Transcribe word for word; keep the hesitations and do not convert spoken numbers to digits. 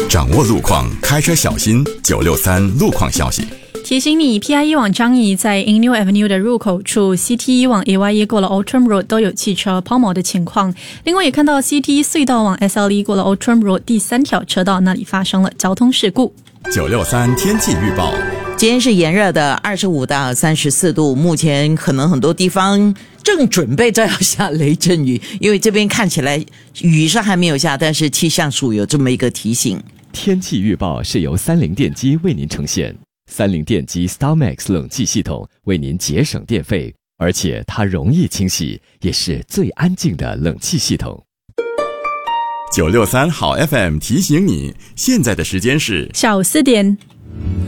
掌握路况，开车小心。九六三路况消息。 提醒你 ，P I E 往张掖在 Inn Avenue 的入口处 ，C T E 往 A Y E 过了 Outram Road 都有汽车抛锚的情况。另外也看到 C T E 隧道往 S L E 过了 Outram Road 第三条车道那里发生了交通事故。 九六三天气预报。 今天是炎热的二十五到三十四度，目前可能很多地方正准备着要下雷阵雨，因为这边看起来雨是还没有下，但是气象署有这么一个提醒。 天气预报是由三菱电机为您呈现，三菱电机 StarMax 冷气系统为您节省电费，而且它容易清洗，也是最安静的冷气系统。 九六三好 F M 提醒你，现在的时间是下午四点。